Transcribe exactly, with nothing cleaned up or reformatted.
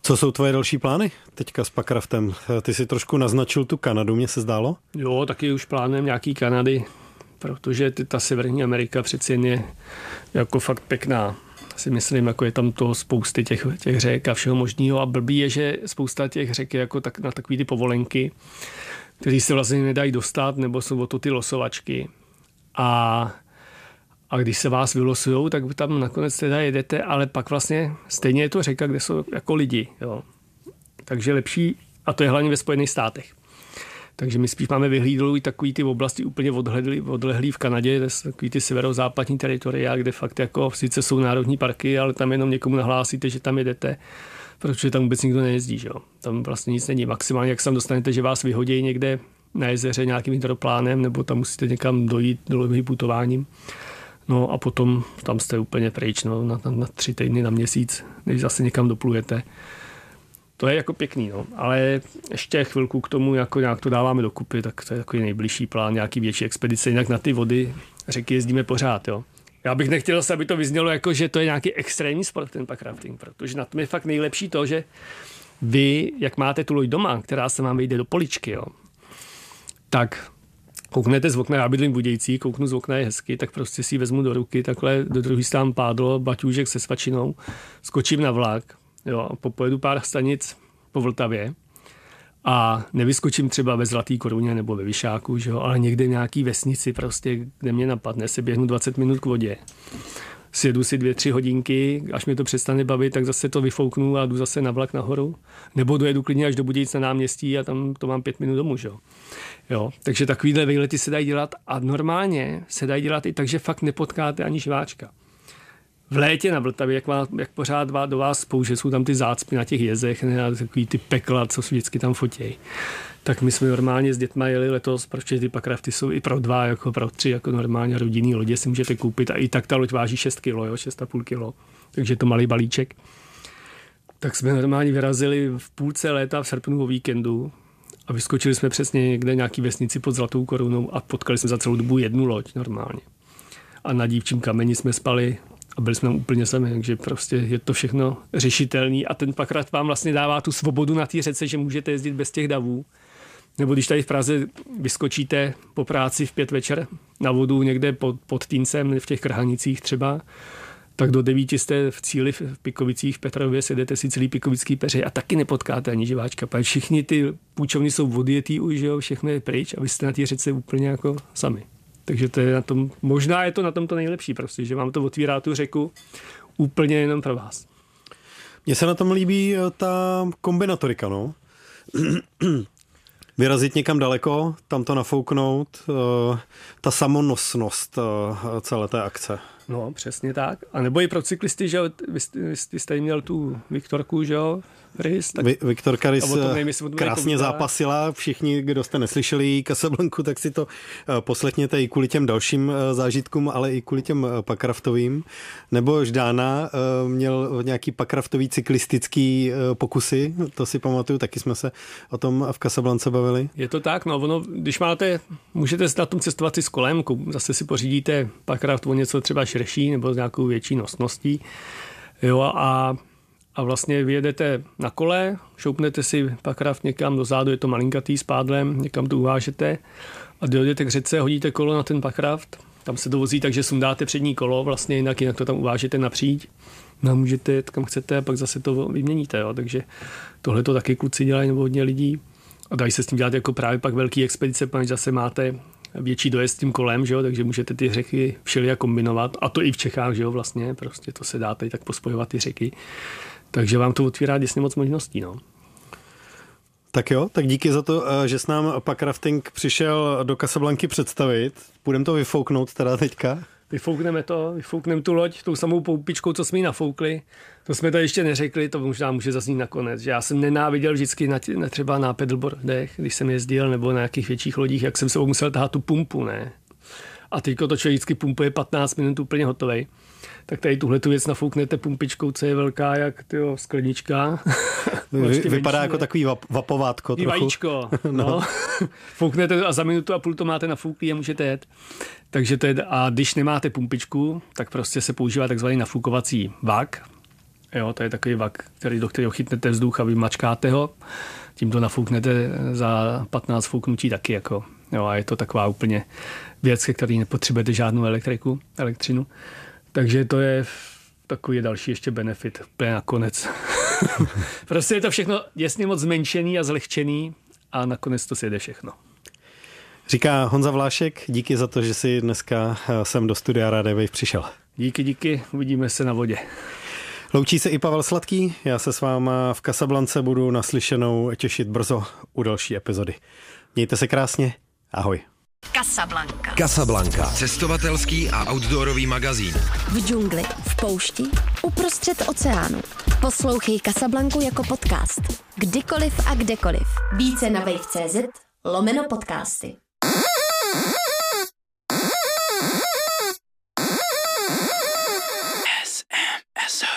Co jsou tvoje další plány teďka s Packraftem? Ty si trošku naznačil tu Kanadu, mně se zdálo? Jo, taky už plánujem nějaký Kanady, protože ty, ta Severní Amerika přeci jen je jako fakt pěkná. Si myslím, jako je tam to spousty těch, těch řek a všeho možného a blbý je, že spousta těch řek je jako tak, na takový ty povolenky, kteří se vlastně nedají dostat, nebo jsou o to ty losovačky. A, a když se vás vylosujou, tak tam nakonec teda jedete, ale pak vlastně stejně je to řeka, kde jsou jako lidi. Jo. Takže lepší, a to je hlavně ve Spojených státech. Takže my spíš máme vyhlídlou i takový ty oblasti úplně odhledlý, odlehlý v Kanadě, takový ty severozápadní teritoria, kde fakt jako sice jsou národní parky, ale tam jenom někomu nahlásíte, že tam jedete, protože tam vůbec nikdo nejezdí. Že jo? Tam vlastně nic není. Maximálně, jak se tam dostanete, že vás vyhodí někde na jezeře nějakým hydroplánem, nebo tam musíte někam dojít dlouhým putováním. No a potom tam jste úplně pryč, no, na, na, na tři týdny, na měsíc, než zase někam doplujete. To je jako pěkný, no. Ale ještě chvilku k tomu, jako nějak to dáváme dokupy, tak to je takový nejbližší plán, nějaký větší expedice, jinak na ty vody řeky jezdíme pořád, jo. Já bych nechtěl zase, aby to vyznělo jako, že to je nějaký extrémní sport, ten packrafting, protože na tom je fakt nejlepší to, že vy, jak máte tu loď doma, která se vám vejde do poličky, jo, tak kouknete z okna, já bydlím v Budějcích, kouknu z okna, je hezky, tak prostě si vezmu do ruky, takhle do druhý stán pádlo, baťůžek se svačinou, skočím na vlak, jo, popojedu pár stanic po Vltavě a nevyskočím třeba ve Zlatý Koruně nebo ve Vyšáku, že jo, ale někde v nějaký vesnici prostě, kde mě napadne, se běhnu dvacet minut k vodě. Sjedu si dvě, tři hodinky, až mě to přestane bavit, tak zase to vyfouknu a jdu zase na vlak nahoru. Nebo dojedu klidně až do Budějic na náměstí a tam to mám pět minut domů, že jo. Jo, takže takovýhle výlety se dají dělat a normálně se dají dělat i tak, že fakt nepotkáte ani živáčka. V létě na Vltavě, jak, má, jak pořád do vás použe, jsou tam ty zácpy na těch jezech, ne, takový ty pekla, co se vždycky tam fotějí. Tak my jsme normálně s dětma jeli letos, protože ty packrafty jsou i pro dva, jako pro tři, jako normálně rodinný lodě si můžete koupit a i tak ta loď váží šest kilo, jo, šest a půl kilo, takže je to malý balíček. Tak jsme normálně vyrazili v půlce léta v srpnu o víkendu a vyskočili jsme přesně někde nějaký vesnici pod Zlatou Korunou a potkali jsme za celou dobu jednu loď normálně. A na dívčím kameni jsme spali a byli jsme tam úplně sami, takže prostě je to všechno řešitelný a ten packraft vám vlastně dává tu svobodu na té řece, že můžete jezdit bez těch davů. Nebo když tady v Praze vyskočíte po práci v pět večer na vodu někde pod, pod Týncem, v těch Krhanicích třeba, tak do devíti jste v cíli v Pikovicích, v Petrově, sedete si celý Pikovický peře a taky nepotkáte ani živáčka. Protože všichni ty půjčovny jsou odjetý už, jo, všechno je pryč a vy jste na té řece úplně jako sami. Takže to je na tom, možná je to na tom to nejlepší prostě, že vám to otvírá tu řeku úplně jenom pro vás. Mně se na tom líbí ta kombinatorika, no. Vyrazit někam daleko, tam to nafouknout, ta samonosnost celé té akce. No, přesně tak. A nebo i pro cyklisty, že vy, vy, vy jste měl tu Viktorku, že jo, Rys. Tak... Viktorka Rys krásně zápasila. Všichni, kdo jste neslyšeli její Casablancu, tak si to poslechněte i kvůli těm dalším zážitkům, ale i kvůli těm packraftovým. Nebo Ždána měl nějaký packraftový cyklistický pokusy, to si pamatuju, taky jsme se o tom v Casablance bavili. Je to tak, no, ono, když máte, můžete na tom cestovat si s kolem, zase si pořídíte packraft o něco třeba širší nebo s nějakou větší nosností. Jo, a, a vlastně vyjedete na kole, šoupnete si packraft někam dozadu, je to malinkatý s pádlem, někam to uvážete a dojedete k řece, hodíte kolo na ten packraft, tam se to vozí, takže sundáte přední kolo, vlastně jinak, jinak to tam uvážete napříč. No, můžete jet kam chcete a pak zase to vyměníte. Jo. Takže tohle to taky kluci dělají nebo hodně lidí. A dají se s tím dělat jako právě pak velký expedice, protože zase máte větší dojezd tím kolem, že jo, takže můžete ty řeky všelijak kombinovat. A to i v Čechách, že jo, vlastně, prostě to se dá tady tak pospojovat ty řeky. Takže vám to otvírá děsně moc možností, no. Tak jo, tak díky za to, že s nám packrafting přišel do Casablanky představit. Půjdeme to vyfouknout teda teďka. Vyfoukneme to, vyfoukneme tu loď tou samou poupičkou, co jsme ji nafoukli. To jsme tady ještě neřekli, to možná může zaznít nakonec, že já jsem nenáviděl vždycky na, tě, na třeba na paddleboardech, když jsem jezdil, nebo na nějakých větších lodích, jak jsem se musel tahat tu pumpu, ne. A teďko to člověk vždycky pumpuje patnáct minut úplně hotovej. Tak tady tuhle tu věc nafouknete pumpičkou, co je velká jak tyjo, sklenička. Vy, vypadá jako takový vap, vapovátko trochu. Vajíčko, no. no. Fouknete a za minutu a půl to máte nafouklý a můžete jet. Takže to je, a když nemáte pumpičku, tak prostě se používá takzvaný nafoukovací vak. Jo, to je takový vak, který, do kterého chytnete vzduch a vymačkáte ho. Tím to nafouknete za patnáct fouknutí taky. Jako. Jo, a je to taková úplně věc, ke který nepotřebujete žádnou elektriku, elektřinu. Takže to je takový další ještě benefit, úplně nakonec. Prostě je to všechno jasně moc zmenšený a zlehčený a nakonec to si jede všechno. Říká Honza Vlášek, díky za to, že jsi dneska sem do studia Rádia Wave přišel. Díky, díky, uvidíme se na vodě. Loučí se i Pavel Sladký, já se s váma v Casablance budu naslyšenou těšit brzo u další epizody. Mějte se krásně, ahoj. Casablanca. Casablanca. Cestovatelský a outdoorový magazín. V džungli, v poušti, uprostřed oceánu. Poslouchej Casablancu jako podcast. Kdykoliv a kdekoliv. Více na wave tečka cé zet lomeno podcasty.